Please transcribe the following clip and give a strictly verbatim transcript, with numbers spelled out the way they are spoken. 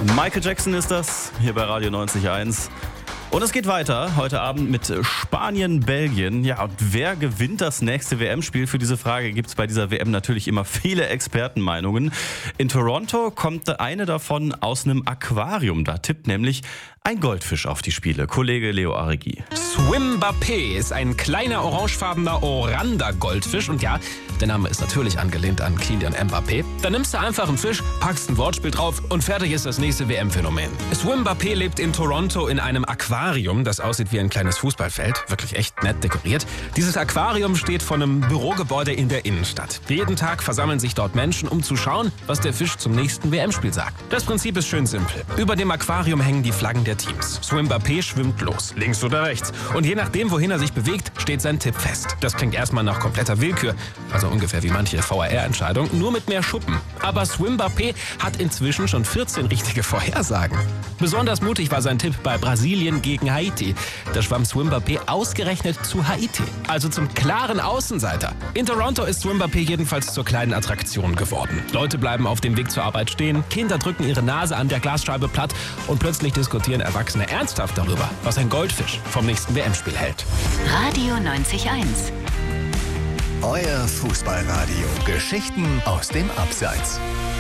Michael Jackson ist das, hier bei Radio neunzig Komma eins. Und es geht weiter, heute Abend mit Spanien, Belgien. Ja, und wer gewinnt das nächste W M-Spiel? Für diese Frage gibt es bei dieser W M natürlich immer viele Expertenmeinungen. In Toronto kommt eine davon aus einem Aquarium. Da tippt nämlich ein Goldfisch auf die Spiele. Kollege Leo Aregi. Swimbappé ist ein kleiner orangefarbener Oranda-Goldfisch. Und ja, der Name ist natürlich angelehnt an Kylian Mbappé. Da nimmst du einfach einen Fisch, packst ein Wortspiel drauf und fertig ist das nächste W M-Phänomen. Swimbappé lebt in Toronto in einem Aquarium, das aussieht wie ein kleines Fußballfeld. Wirklich echt nett dekoriert. Dieses Aquarium steht vor einem Bürogebäude in der Innenstadt. Jeden Tag versammeln sich dort Menschen, um zu schauen, was der Fisch zum nächsten W M-Spiel sagt. Das Prinzip ist schön simpel. Über dem Aquarium hängen die Flaggen der Teams. Swimbappé schwimmt los, links oder rechts. Und je nachdem, wohin er sich bewegt, steht sein Tipp fest. Das klingt erstmal nach kompletter Willkür, also ungefähr wie manche V R R-Entscheidung, nur mit mehr Schuppen. Aber Swimbappé hat inzwischen schon vierzehn richtige Vorhersagen. Besonders mutig war sein Tipp bei Brasilien gegen Haiti. Da schwamm Swimbappé ausgerechnet zu Haiti, also zum klaren Außenseiter. In Toronto ist Swimbappé jedenfalls zur kleinen Attraktion geworden. Leute bleiben auf dem Weg zur Arbeit stehen, Kinder drücken ihre Nase an der Glasscheibe platt und plötzlich diskutieren Erwachsene ernsthaft darüber, was ein Goldfisch vom nächsten W M-Spiel hält. Radio neunzig Komma eins. Euer Fußballradio. Geschichten aus dem Abseits.